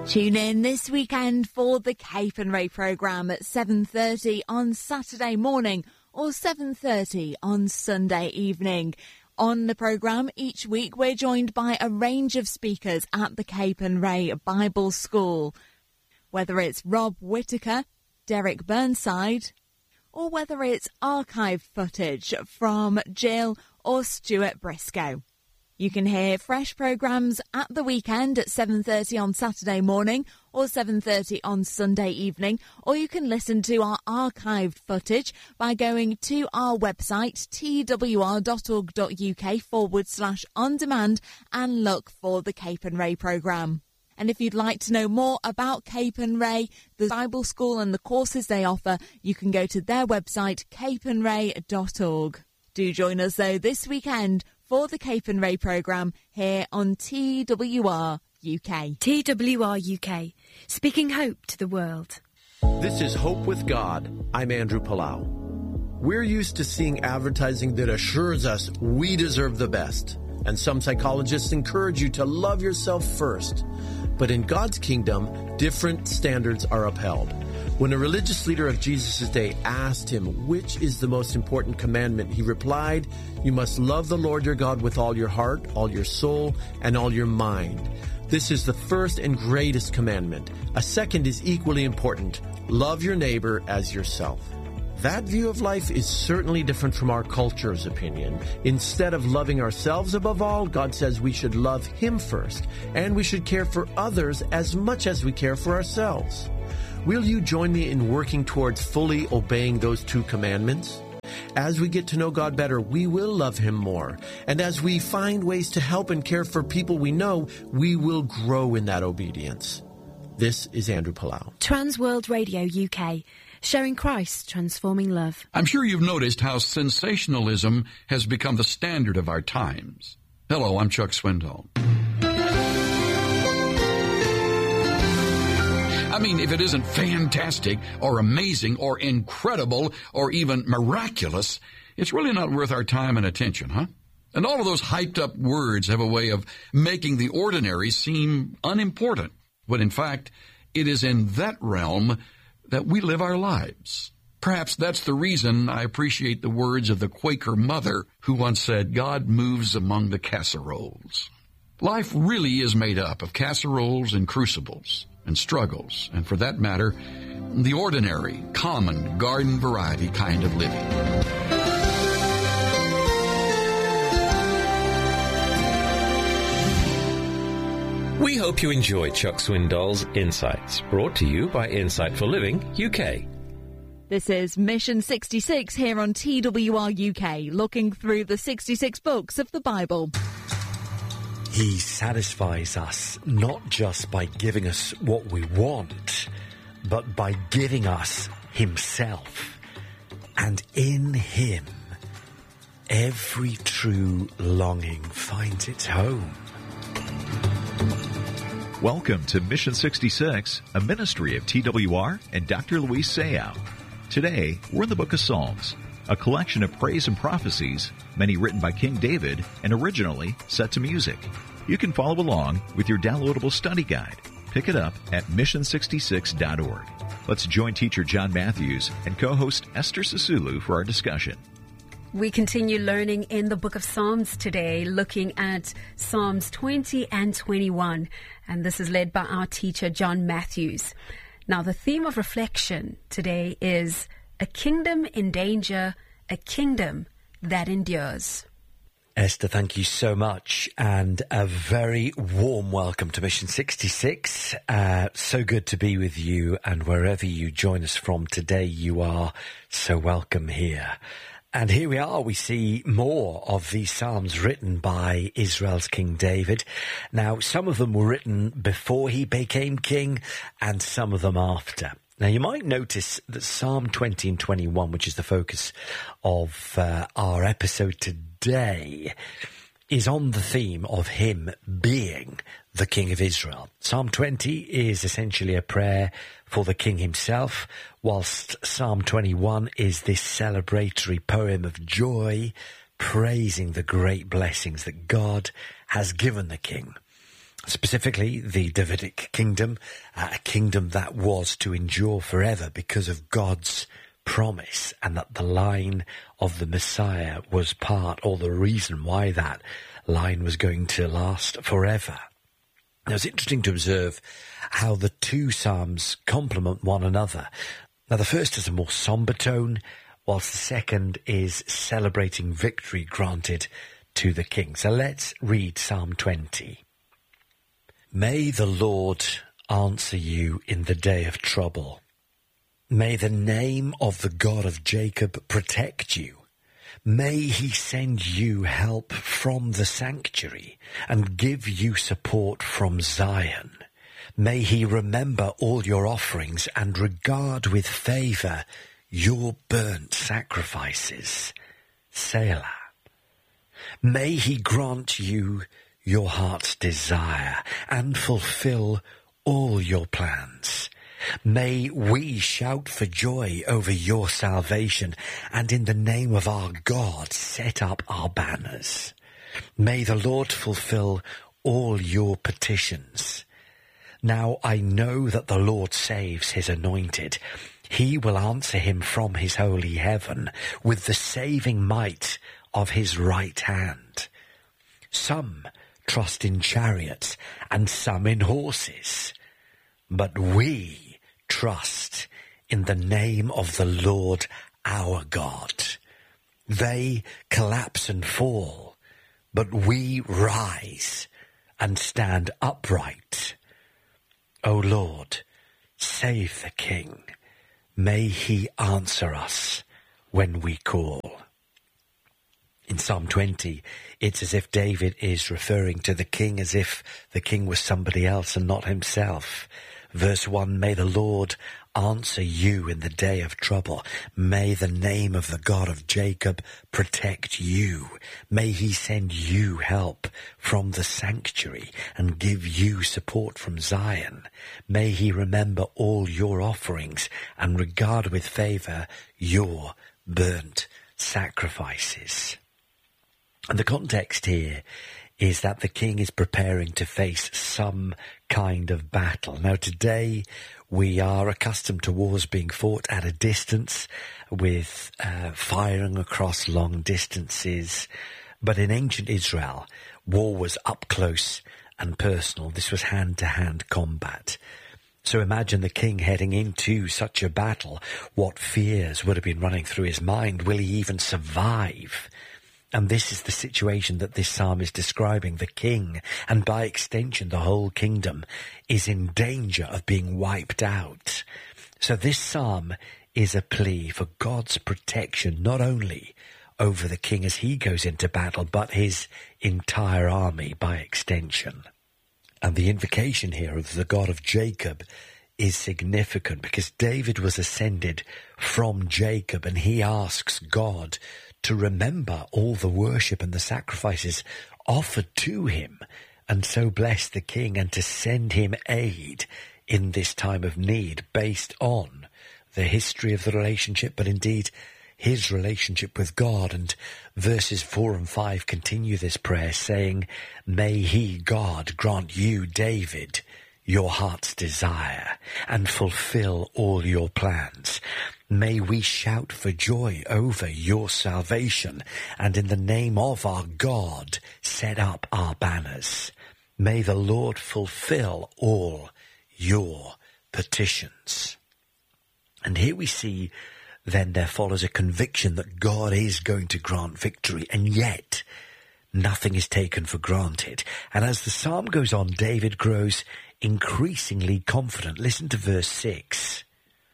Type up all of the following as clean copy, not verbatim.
Tune in this weekend for the Cape and Ray programme at 7:30 on Saturday morning or 7:30 on Sunday evening. On the programme each week, we're joined by a range of speakers at the Cape and Ray Bible School. Whether it's Rob Whittaker, Derek Burnside, or whether it's archived footage from Jill or Stuart Briscoe. You can hear fresh programmes at the weekend at 7:30 on Saturday morning or 7:30 on Sunday evening, or you can listen to our archived footage by going to our website twr.org.uk/on-demand and look for the Cape and Ray programme. And if you'd like to know more about Cape and Ray, the Bible School and the courses they offer, you can go to their website capeandray.org. Do join us though this weekend for the Cape and Ray programme here on TWR UK. TWR UK, speaking hope to the world. This is Hope with God. I'm Andrew Palau. We're used to seeing advertising that assures us we deserve the best. And some psychologists encourage you to love yourself first. But in God's kingdom, different standards are upheld. When a religious leader of Jesus' day asked him which is the most important commandment, he replied, "You must love the Lord your God with all your heart, all your soul, and all your mind." This is the first and greatest commandment. A second is equally important. Love your neighbor as yourself. That view of life is certainly different from our culture's opinion. Instead of loving ourselves above all, God says we should love Him first, and we should care for others as much as we care for ourselves. Will you join me in working towards fully obeying those two commandments? As we get to know God better, we will love Him more. And as we find ways to help and care for people we know, we will grow in that obedience. This is Andrew Palau. Transworld Radio UK, sharing Christ, transforming love. I'm sure you've noticed how sensationalism has become the standard of our times. Hello, I'm Chuck Swindoll. I mean, if it isn't fantastic or amazing or incredible or even miraculous, it's really not worth our time and attention, huh? And all of those hyped up words have a way of making the ordinary seem unimportant, when in fact, it is in that realm that we live our lives. Perhaps that's the reason I appreciate the words of the Quaker mother who once said, "God moves among the casseroles." Life really is made up of casseroles and crucibles and struggles, and for that matter, the ordinary, common, garden variety kind of living. We hope you enjoy Chuck Swindoll's Insights, brought to you by Insight for Living UK. This is Mission 66 here on TWR UK, looking through the 66 books of the Bible. He satisfies us not just by giving us what we want, but by giving us Himself. And in Him, every true longing finds its home. Welcome to Mission 66, a ministry of TWR and Dr. Luis Sayao. Today, we're in the book of Psalms, a collection of praise and prophecies, many written by King David and originally set to music. You can follow along with your downloadable study guide. Pick it up at mission66.org. Let's join teacher John Matthews and co-host Esther Sisulu for our discussion. We continue learning in the book of Psalms today, looking at Psalms 20 and 21. And this is led by our teacher, John Matthews. Now, the theme of reflection today is a kingdom in danger, a kingdom that endures. Esther, thank you so much, and a very warm welcome to Mission 66. So good to be with you, and wherever you join us from today, you are so welcome here. And here we are, we see more of these Psalms written by Israel's King David. Now, some of them were written before he became king, and some of them after. Now, you might notice that Psalm 20 and 21, which is the focus of our episode today, is on the theme of him being the King of Israel. Psalm 20 is essentially a prayer for the king himself, whilst Psalm 21 is this celebratory poem of joy, praising the great blessings that God has given the king. specifically the Davidic kingdom, a kingdom that was to endure forever because of God's promise, and that the line of the Messiah was part, or the reason why that line was going to last forever. Now, it's interesting to observe how the two psalms complement one another. Now, the first has a more somber tone, whilst the second is celebrating victory granted to the king. So let's read Psalm 20. May the Lord answer you in the day of trouble. May the name of the God of Jacob protect you. May he send you help from the sanctuary and give you support from Zion. May he remember all your offerings and regard with favour your burnt sacrifices. Selah. May he grant you your heart's desire and fulfill all your plans. May we shout for joy over your salvation, and in the name of our God set up our banners. May the Lord fulfill all your petitions. Now I know that the Lord saves his anointed. He will answer him from his holy heaven with the saving might of his right hand. Some trust in chariots and some in horses, but we trust in the name of the Lord our God. They collapse and fall, but we rise and stand upright. O Lord, save the King. May he answer us when we call. In Psalm 20, it's as if David is referring to the king as if the king was somebody else and not himself. Verse 1, may the Lord answer you in the day of trouble. May the name of the God of Jacob protect you. May he send you help from the sanctuary and give you support from Zion. May he remember all your offerings and regard with favour your burnt sacrifices. And the context here is that the king is preparing to face some kind of battle. Now, today we are accustomed to wars being fought at a distance with firing across long distances. But in ancient Israel, war was up close and personal. This was hand-to-hand combat. So imagine the king heading into such a battle. What fears would have been running through his mind? Will he even survive? And this is the situation that this psalm is describing. The king, and by extension the whole kingdom, is in danger of being wiped out. So this psalm is a plea for God's protection, not only over the king as he goes into battle, but his entire army by extension. And the invocation here of the God of Jacob is significant because David was ascended from Jacob, and he asks God to remember all the worship and the sacrifices offered to him, and so bless the king and to send him aid in this time of need based on the history of the relationship, but indeed his relationship with God. And verses 4 and 5 continue this prayer saying, may he, God, grant you, David, your heart's desire and fulfill all your plans. May we shout for joy over your salvation, and in the name of our God set up our banners. May the Lord fulfill all your petitions. And here we see then there follows a conviction that God is going to grant victory, and yet nothing is taken for granted. And as the psalm goes on, David grows increasingly confident. Listen to verse 6.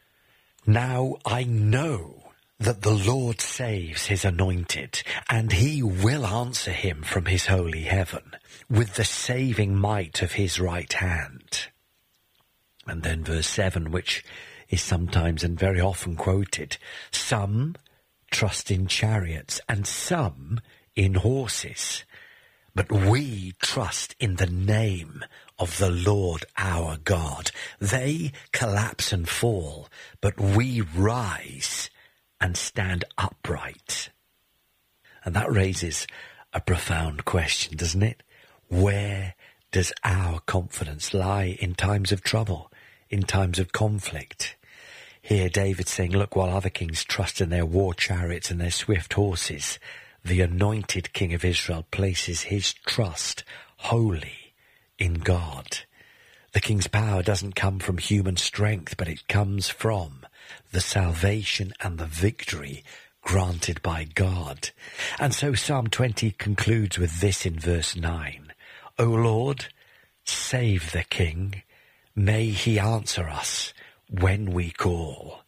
Now I know that the Lord saves his anointed, and he will answer him from his holy heaven with the saving might of his right hand. And then verse 7, which is sometimes and very often quoted, some trust in chariots and some in horses, but we trust in the name of the Lord our God. They collapse and fall, but we rise and stand upright. And that raises a profound question, doesn't it? Where does our confidence lie in times of trouble, in times of conflict. Here David saying, look, while other kings trust in their war chariots and their swift horses, the anointed King of Israel places his trust wholly in God. The king's power doesn't come from human strength, but it comes from the salvation and the victory granted by God. And so Psalm 20 concludes with this in verse 9. O Lord, save the king. May he answer us when we call.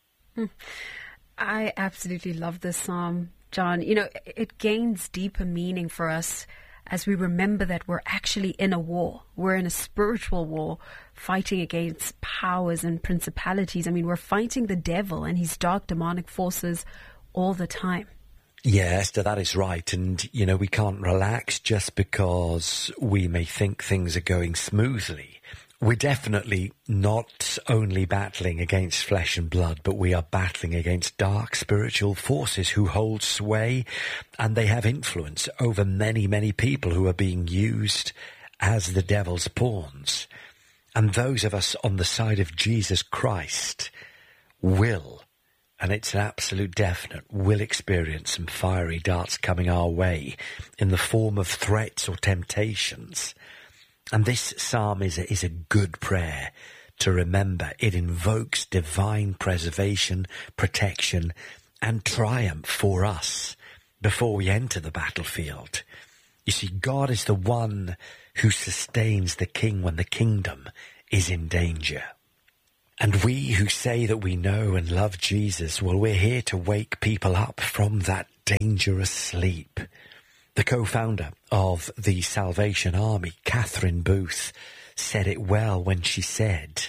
I absolutely love this psalm, John. You know, it gains deeper meaning for us as we remember that we're actually in a war. We're in a spiritual war, fighting against powers and principalities. I mean, we're fighting the devil and his dark demonic forces all the time. Yeah, Esther, that is right. And, you know, we can't relax just because we may think things are going smoothly. We're definitely not only battling against flesh and blood, but we are battling against dark spiritual forces who hold sway, and they have influence over many, many people who are being used as the devil's pawns. And those of us on the side of Jesus Christ will, and it's an absolute definite, will experience some fiery darts coming our way in the form of threats or temptations. And this psalm is a good prayer to remember. It invokes divine preservation, protection, and triumph for us before we enter the battlefield. You see, God is the one who sustains the king when the kingdom is in danger. And we who say that we know and love Jesus, well, we're here to wake people up from that dangerous sleep. The co-founder of the Salvation Army, Catherine Booth, said it well when she said,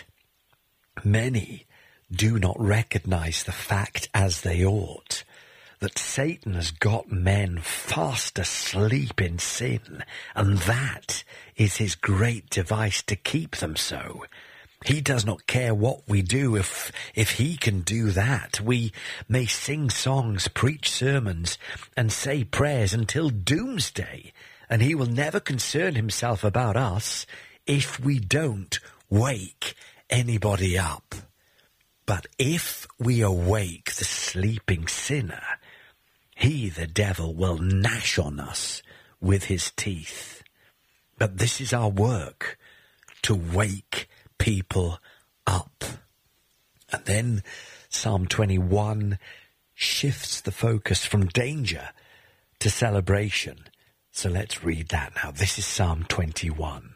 many do not recognize the fact as they ought that Satan has got men fast asleep in sin, and that is his great device to keep them so. He does not care what we do if he can do that. We may sing songs, preach sermons, and say prayers until doomsday, and he will never concern himself about us if we don't wake anybody up. But if we awake the sleeping sinner, he, the devil, will gnash on us with his teeth. But this is our work, to wake people up. And then Psalm 21 shifts the focus from danger to celebration. So let's read that now. This is Psalm 21.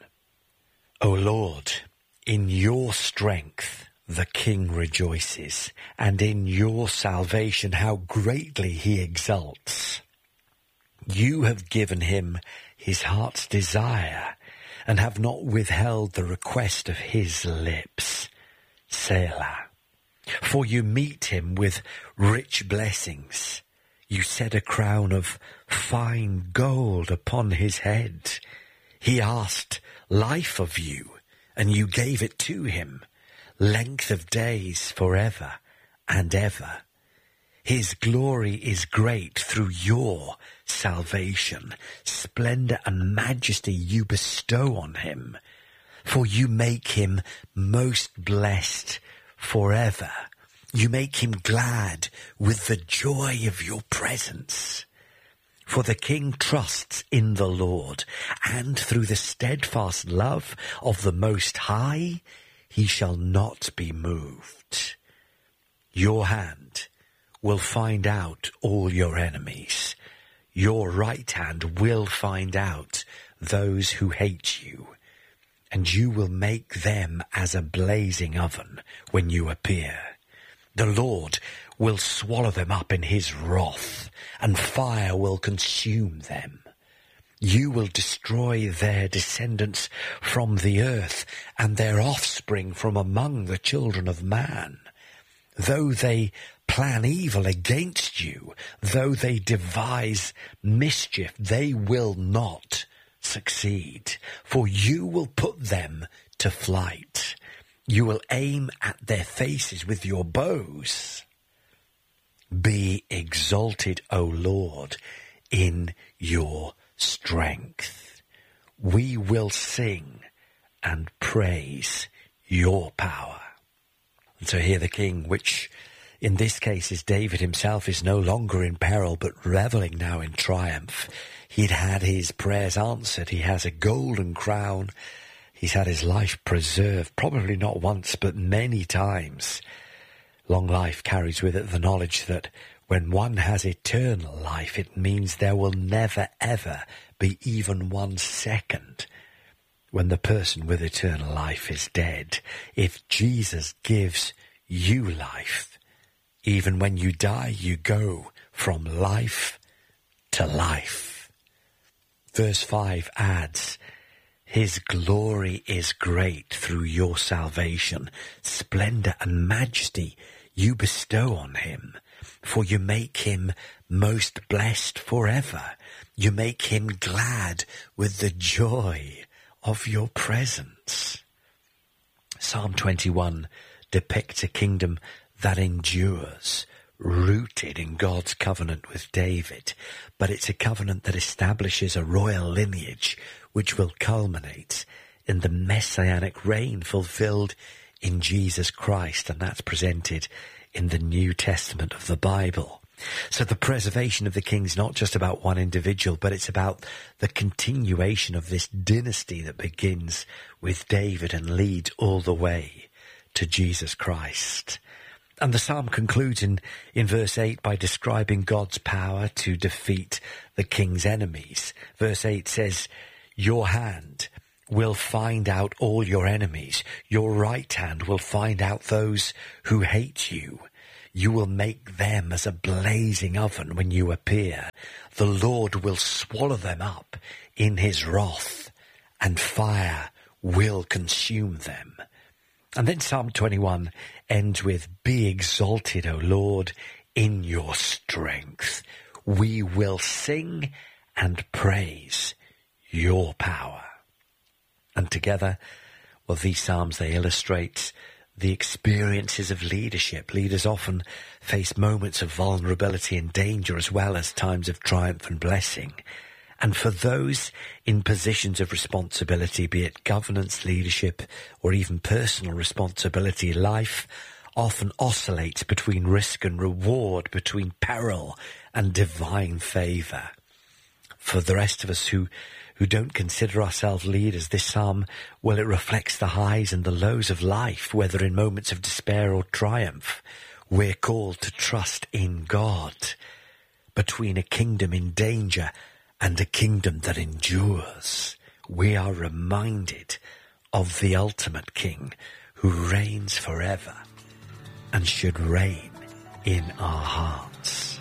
O Lord, in your strength the king rejoices, and in your salvation how greatly he exults. You have given him his heart's desire, and have not withheld the request of his lips. Selah. For you meet him with rich blessings. You set a crown of fine gold upon his head. He asked life of you, and you gave it to him, length of days forever and ever. His glory is great through your salvation. Splendor and majesty you bestow on him. For you make him most blessed forever. You make him glad with the joy of your presence. For the king trusts in the Lord, and through the steadfast love of the Most High, he shall not be moved. Your hand will find out all your enemies. Your right hand will find out those who hate you, and you will make them as a blazing oven when you appear. The Lord will swallow them up in his wrath, and fire will consume them. You will destroy their descendants from the earth, and their offspring from among the children of man. Though they plan evil against you, though they devise mischief, they will not succeed, for you will put them to flight. You will aim at their faces with your bows. Be exalted, O Lord, in your strength. we will sing and praise your power. And so here the king, which in this case is David himself, is no longer in peril, but reveling now in triumph. He'd had his prayers answered. He has a golden crown. He's had his life preserved, probably not once, but many times. Long life carries with it the knowledge that when one has eternal life, it means there will never, ever be even 1 second when the person with eternal life is dead. If Jesus gives you life, even when you die, you go from life to life. Verse 5 adds, his glory is great through your salvation. Splendor and majesty you bestow on him, for you make him most blessed forever. You make him glad with the joy of your presence. Psalm 21 depicts a kingdom that endures, rooted in God's covenant with David, but it's a covenant that establishes a royal lineage which will culminate in the messianic reign fulfilled in Jesus Christ, and that's presented in the New Testament of the Bible. So the preservation of the king is not just about one individual, but it's about the continuation of this dynasty that begins with David and leads all the way to Jesus Christ. And the psalm concludes in verse 8 by describing God's power to defeat the king's enemies. Verse 8 says, your hand will find out all your enemies. Your right hand will find out those who hate you. You will make them as a blazing oven when you appear. The Lord will swallow them up in his wrath, and fire will consume them. And then Psalm 21 ends with, be exalted, O Lord, in your strength. We will sing and praise your power. And together, well, these psalms, they illustrate the experiences of leadership. Leaders often face moments of vulnerability and danger as well as times of triumph and blessing. And for those in positions of responsibility, be it governance, leadership, or even personal responsibility, life often oscillates between risk and reward, between peril and divine favour. For the rest of us who don't consider ourselves leaders, this psalm, well, it reflects the highs and the lows of life, whether in moments of despair or triumph. We're called to trust in God. Between a kingdom in danger and a kingdom that endures, we are reminded of the ultimate King who reigns forever and should reign in our hearts.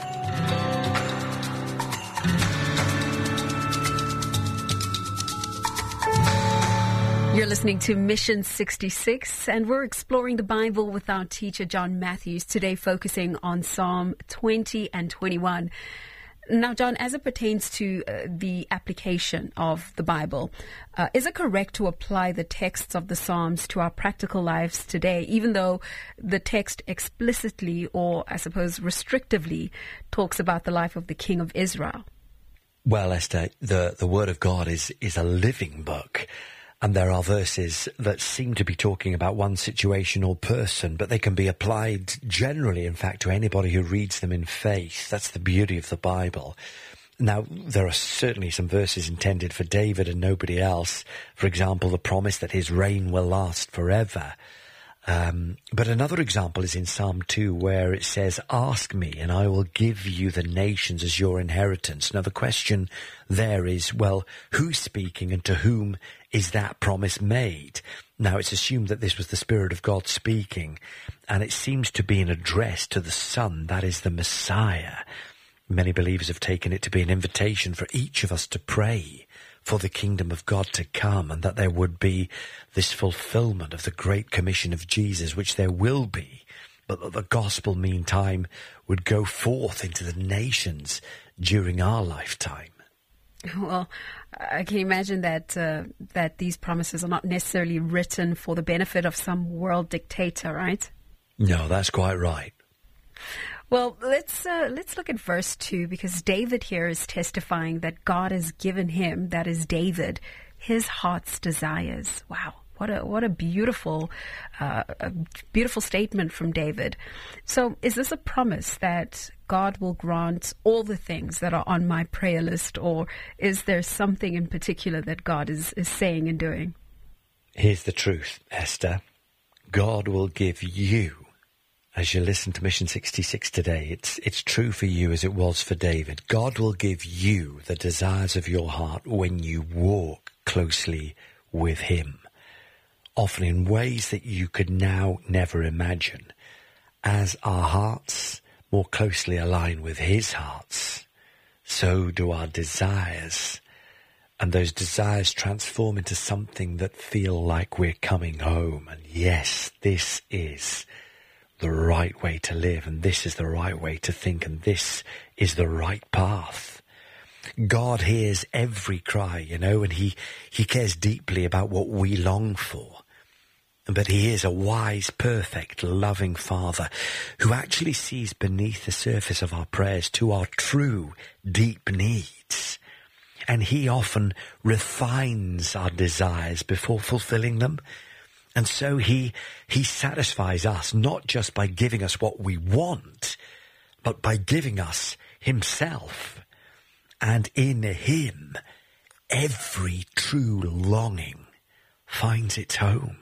You're listening to Mission 66, and we're exploring the Bible with our teacher, John Matthews, today focusing on Psalm 20 and 21. Now, John, as it pertains to the application of the Bible, is it correct to apply the texts of the Psalms to our practical lives today, even though the text explicitly, or I suppose restrictively, talks about the life of the King of Israel? Well, Esther, the Word of God is a living book. And there are verses that seem to be talking about one situation or person, but they can be applied generally, in fact, to anybody who reads them in faith. That's the beauty of the Bible. Now, there are certainly some verses intended for David and nobody else. For example, the promise that his reign will last forever. But another example is in Psalm 2, where it says, ask me and I will give you the nations as your inheritance. Now, the question there is, well, who's speaking and to whom is that promise made? Now, it's assumed that this was the Spirit of God speaking, and it seems to be an address to the Son, that is the Messiah. Many believers have taken it to be an invitation for each of us to pray for the kingdom of God to come, and that there would be this fulfillment of the Great Commission of Jesus, which there will be, but that the gospel, meantime, would go forth into the nations during our lifetime. Well, I can imagine that that these promises are not necessarily written for the benefit of some world dictator, right? No, that's quite right. Well, let's look at verse 2, because David here is testifying that God has given him, that is David, his heart's desires. Wow. What a beautiful statement from David. So is this a promise that God will grant all the things that are on my prayer list, or is there something in particular that God is saying and doing? Here's the truth, Esther. God will give you, as you listen to Mission 66 today, it's true for you as it was for David. God will give you the desires of your heart when you walk closely with him, often in ways that you could now never imagine. As our hearts more closely align with his hearts, so do our desires. And those desires transform into something that feel like we're coming home. And yes, this is the right way to live, and this is the right way to think, and this is the right path. God hears every cry, and he cares deeply about what we long for. But he is a wise, perfect, loving Father who actually sees beneath the surface of our prayers to our true, deep needs. And he often refines our desires before fulfilling them. And so he satisfies us not just by giving us what we want, but by giving us himself. And in him, every true longing finds its home.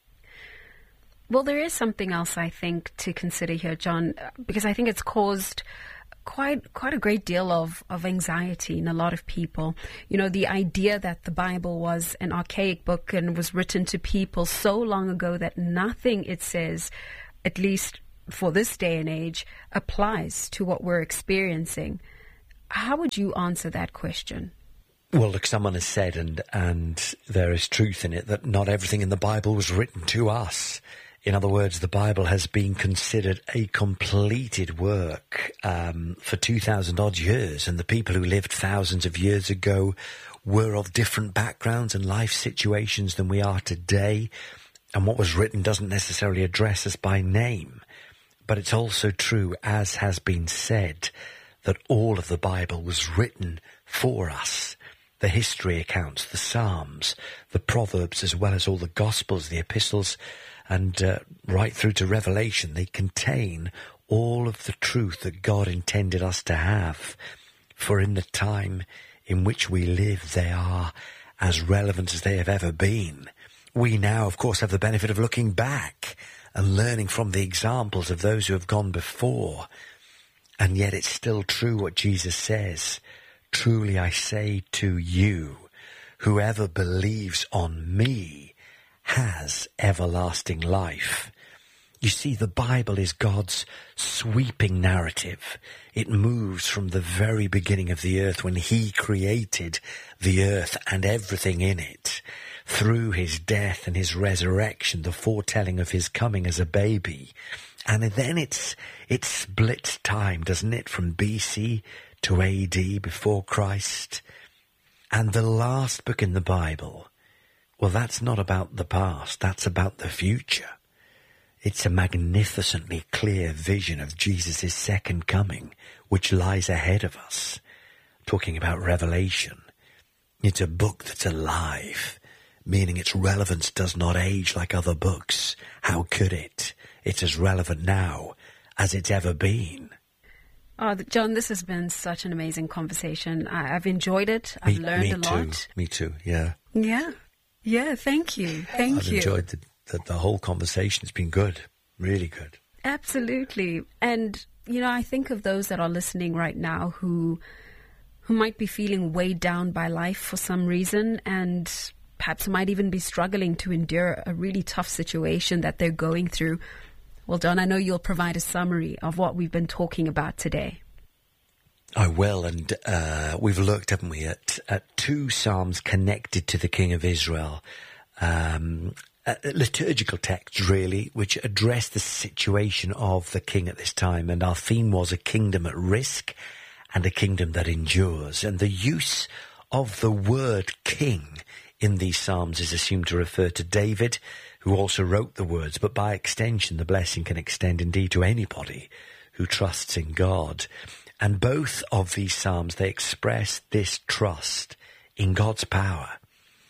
Well, there is something else I think to consider here, John, because I think it's caused quite a great deal of anxiety in a lot of people. The idea that the Bible was an archaic book and was written to people so long ago that nothing it says, at least for this day and age, applies to what we're experiencing. How would you answer that question? Well, look, someone has said, and there is truth in it, that not everything in the Bible was written to us. In other words, the Bible has been considered a completed work for 2,000 odd years, and the people who lived thousands of years ago were of different backgrounds and life situations than we are today, and what was written doesn't necessarily address us by name. But it's also true, as has been said, that all of the Bible was written for us. The history accounts, the Psalms, the Proverbs, as well as all the Gospels, the epistles, and right through to Revelation, they contain all of the truth that God intended us to have. For in the time in which we live, they are as relevant as they have ever been. We now, of course, have the benefit of looking back and learning from the examples of those who have gone before. And yet it's still true what Jesus says. Truly I say to you, whoever believes on me has everlasting life. You see, the Bible is God's sweeping narrative. It moves from the very beginning of the earth when he created the earth and everything in it, through his death and his resurrection, the foretelling of his coming as a baby. And then it splits time, doesn't it, from BC to AD, before Christ. And the last book in the Bible, well, that's not about the past, that's about the future. It's a magnificently clear vision of Jesus' second coming, which lies ahead of us. Talking about Revelation, it's a book that's alive, meaning its relevance does not age like other books. How could it? It's as relevant now as it's ever been. Oh, John, this has been such an amazing conversation. I've enjoyed it. I've learned a lot. Me too, yeah. Yeah, thank you. I've enjoyed the whole conversation. It's been good, really good. Absolutely. And, I think of those that are listening right now who might be feeling weighed down by life for some reason, and perhaps might even be struggling to endure a really tough situation that they're going through. Well, John, I know you'll provide a summary of what we've been talking about today. I will, and we've looked, haven't we, at two psalms connected to the King of Israel, liturgical texts, really, which address the situation of the king at this time. And our theme was a kingdom at risk and a kingdom that endures. And the use of the word king in these psalms is assumed to refer to David, who also wrote the words, but by extension, the blessing can extend indeed to anybody who trusts in God. And both of these psalms, they express this trust in God's power.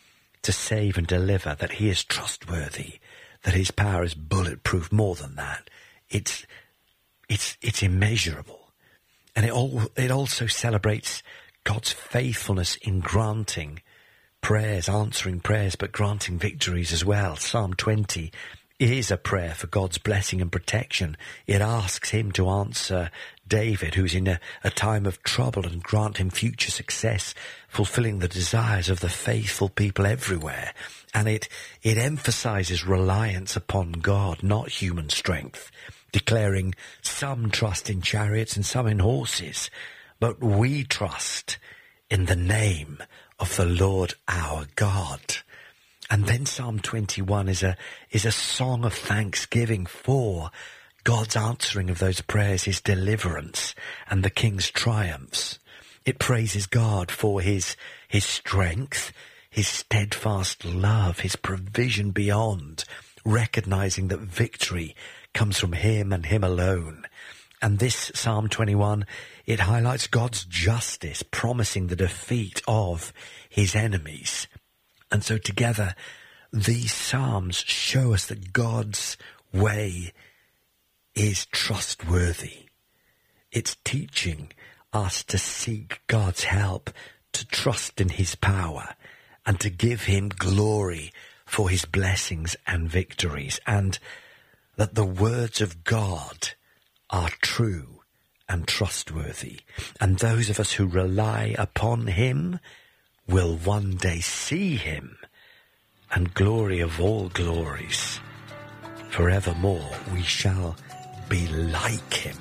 to save and deliver, that he is trustworthy, that his power is bulletproof. More than that, it's immeasurable. And it also celebrates God's faithfulness in granting prayers, answering prayers, but granting victories as well. Psalm 20 is a prayer for God's blessing and protection. It asks him to answer David, who's in a time of trouble, and grant him future success, fulfilling the desires of the faithful people everywhere. And it emphasizes reliance upon God, not human strength, declaring some trust in chariots and some in horses, but we trust in the name of the Lord our God. And then Psalm 21 is a song of thanksgiving for God's answering of those prayers, his deliverance, and the king's triumphs. It praises God for his strength, his steadfast love, his provision beyond, recognizing that victory comes from him and him alone. And this Psalm 21, it highlights God's justice, promising the defeat of his enemies. And so together, these Psalms show us that God's way is trustworthy. It's teaching us to seek God's help, to trust in his power, and to give him glory for his blessings and victories, and that the words of God are true and trustworthy. And those of us who rely upon him will one day see him, and glory of all glories, forevermore we shall be like him.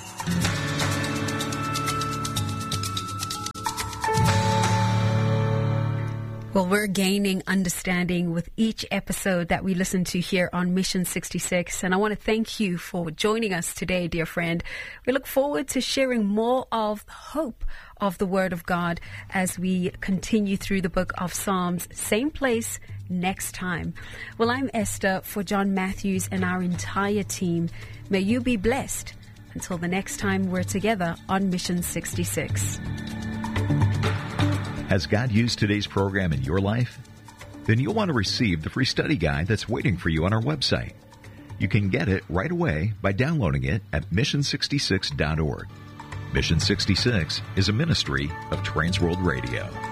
Well, we're gaining understanding with each episode that we listen to here on Mission 66. And I want to thank you for joining us today, dear friend. We look forward to sharing more of the hope of the Word of God as we continue through the book of Psalms. Same place next time. Well, I'm Esther for John Matthews and our entire team. May you be blessed until the next time we're together on Mission 66. Has God used today's program in your life? Then you'll want to receive the free study guide that's waiting for you on our website. You can get it right away by downloading it at mission66.org. Mission 66 is a ministry of Transworld Radio.